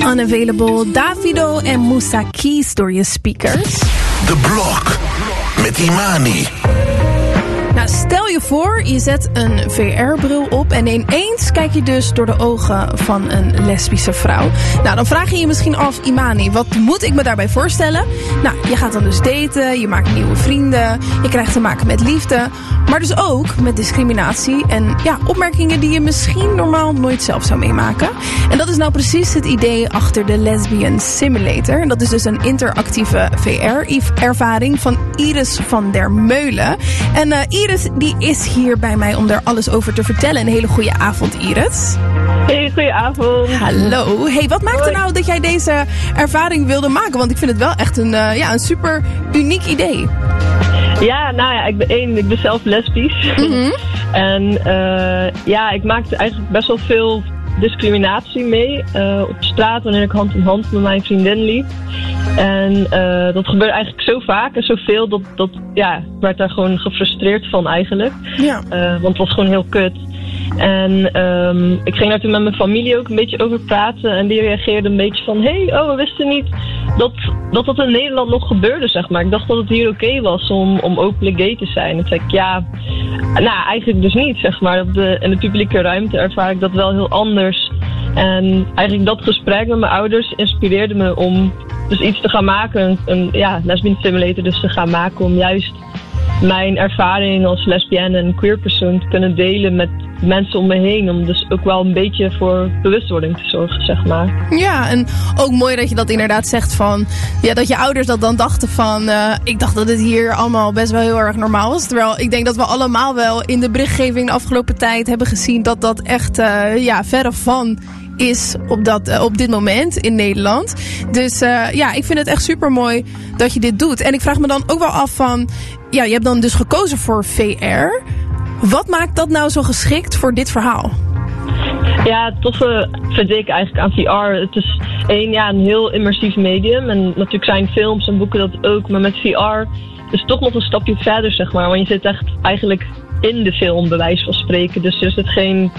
Unavailable, Davido en Moussa Keys door je speakers. De Blok met Imani. Nou, stel je voor, je zet een VR-bril op en ineens kijk je dus door de ogen van een lesbische vrouw. Nou, dan vraag je je misschien af, Imani, wat moet ik me daarbij voorstellen? Nou, je gaat dan dus daten, je maakt nieuwe vrienden, je krijgt te maken met liefde, maar dus ook met discriminatie en ja, opmerkingen die je misschien normaal nooit zelf zou meemaken. En dat is nou precies het idee achter de Lesbian Simulator. En dat is dus een interactieve VR-ervaring van Iris van der Meulen. En Iris die is hier bij mij om daar alles over te vertellen. Een hele goede avond, Iris. Hey, goeie avond. Hallo. Hey, wat maakte nou dat jij deze ervaring wilde maken? Want ik vind het wel echt een super uniek idee. Ja, nou ja, ik ben zelf lesbisch. Mm-hmm. En ik maakte eigenlijk best wel veel discriminatie mee op straat wanneer ik hand in hand met mijn vriendin liep. En dat gebeurde eigenlijk zo vaak en zoveel dat ik werd daar gewoon gefrustreerd van eigenlijk. Ja. Want het was gewoon heel kut. En ik ging daar toen met mijn familie ook een beetje over praten. En die reageerde een beetje van, we wisten niet dat in Nederland nog gebeurde, zeg maar. Ik dacht dat het hier oké was om openlijk gay te zijn. En toen zei ik, eigenlijk dus niet, zeg maar. In de publieke ruimte ervaar ik dat wel heel anders. En eigenlijk dat gesprek met mijn ouders inspireerde me om dus iets te gaan maken. Een lesbian simulator dus te gaan maken om juist mijn ervaring als lesbienne en queer persoon te kunnen delen met mensen om me heen. Om dus ook wel een beetje voor bewustwording te zorgen, zeg maar. Ja, en ook mooi dat je dat inderdaad zegt van, dat je ouders dat dan dachten van, ik dacht dat het hier allemaal best wel heel erg normaal was. Terwijl ik denk dat we allemaal wel in de berichtgeving de afgelopen tijd hebben gezien dat dat echt, verre van is op dit moment in Nederland. Dus ik vind het echt super mooi dat je dit doet. En ik vraag me dan ook wel af van, je hebt dan dus gekozen voor VR. Wat maakt dat nou zo geschikt voor dit verhaal? Ja, het toffe vind ik eigenlijk aan VR. Het is een heel immersief medium. En natuurlijk zijn films en boeken dat ook. Maar met VR is het toch nog een stapje verder, zeg maar. Want je zit echt eigenlijk in de film, bij wijze van spreken. Dus er zit geen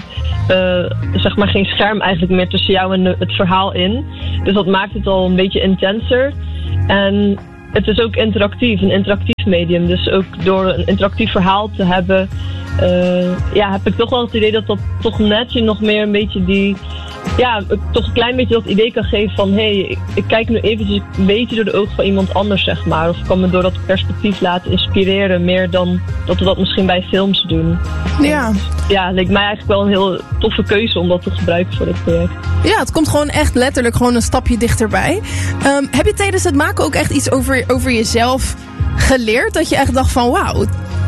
scherm eigenlijk meer tussen jou en het verhaal in. Dus dat maakt het al een beetje intenser. En het is ook interactief, een interactief medium. Dus ook door een interactief verhaal te hebben, heb ik toch wel het idee dat dat toch net je nog meer een beetje toch een klein beetje dat idee kan geven van, ik kijk nu eventjes een beetje door de ogen van iemand anders, zeg maar. Of ik kan me door dat perspectief laten inspireren, meer dan dat we dat misschien bij films doen. Ja. Ja, leek mij eigenlijk wel een heel toffe keuze om dat te gebruiken voor dit project. Ja, het komt gewoon echt letterlijk gewoon een stapje dichterbij. Heb je tijdens het maken ook echt iets over jezelf geleerd? Dat je echt dacht van, wauw.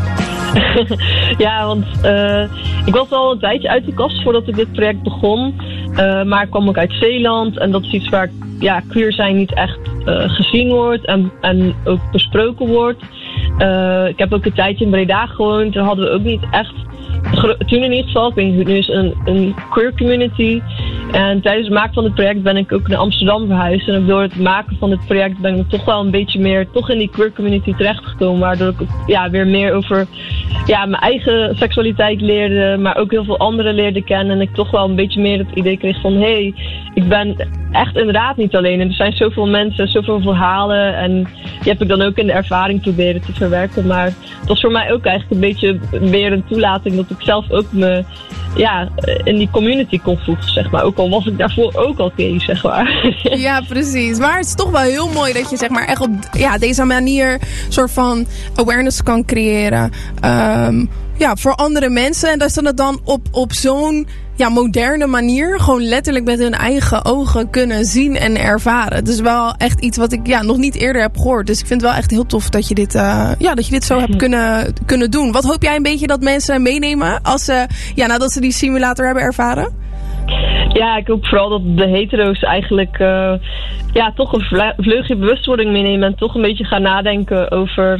Ja, want ik was al een tijdje uit de kast voordat ik dit project begon. Maar ik kwam ook uit Zeeland en dat is iets waar queer zijn niet echt gezien wordt en ook besproken wordt. Ik heb ook een tijdje in Breda gewoond. Daar hadden we ook niet echt, toen in ieder geval, ik weet niet hoe het nu is, een queer community. En tijdens het maken van het project ben ik ook naar Amsterdam verhuisd. En ook door het maken van dit project ben ik toch wel een beetje meer toch in die queer community terechtgekomen. Waardoor ik ook weer meer over mijn eigen seksualiteit leerde. Maar ook heel veel anderen leerde kennen. En ik toch wel een beetje meer het idee kreeg van, ik ben echt inderdaad niet alleen. En er zijn zoveel mensen, zoveel verhalen. En die heb ik dan ook in de ervaring proberen te verwerken. Maar het was voor mij ook eigenlijk een beetje weer een toelating dat ik zelf ook me in die community kon voegen, zeg maar. Ook al was ik daarvoor ook al gay, zeg maar. Ja, precies. Maar het is toch wel heel mooi dat je, zeg maar, echt op deze manier soort van awareness kan creëren. Voor andere mensen. En dat ze dat dan op zo'n moderne manier gewoon letterlijk met hun eigen ogen kunnen zien en ervaren. Het is wel echt iets wat ik nog niet eerder heb gehoord. Dus ik vind het wel echt heel tof dat je dit zo hebt kunnen doen. Wat hoop jij een beetje dat mensen meenemen als ze nadat ze die simulator hebben ervaren? Ja, ik hoop vooral dat de hetero's eigenlijk toch een vleugje bewustwording meenemen en toch een beetje gaan nadenken over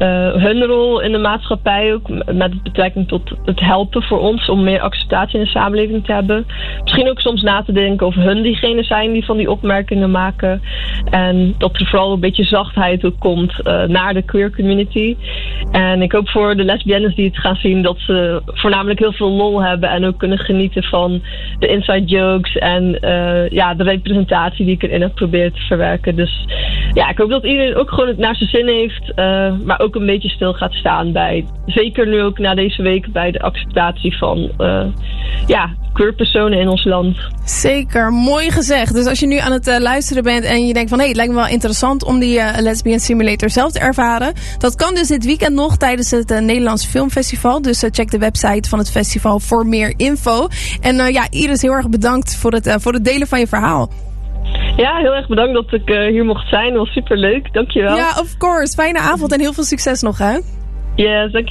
hun rol in de maatschappij ook, met betrekking tot het helpen voor ons om meer acceptatie in de samenleving te hebben. Misschien ook soms na te denken of hun diegene zijn die van die opmerkingen maken. En dat er vooral een beetje zachtheid ook komt naar de queer community. En ik hoop voor de lesbiennes die het gaan zien dat ze voornamelijk heel veel lol hebben en ook kunnen genieten van de inside jokes en de representatie die ik erin heb proberen te verwerken. Dus ja, ik hoop dat iedereen ook gewoon het naar zijn zin heeft, maar ook een beetje stil gaat staan bij, zeker nu ook na deze week, bij de acceptatie van queer personen in ons land. Zeker, mooi gezegd. Dus als je nu aan het luisteren bent en je denkt van het lijkt me wel interessant om die Lesbian Simulator zelf te ervaren. Dat kan dus dit weekend nog tijdens het Nederlands Filmfestival. Dus check de website van het festival voor meer info. En Iris, heel erg bedankt voor het delen van je verhaal. Ja, heel erg bedankt dat ik hier mocht zijn. Dat was superleuk. Dankjewel. Ja, of course. Fijne avond en heel veel succes nog, hè? Yes, dankjewel.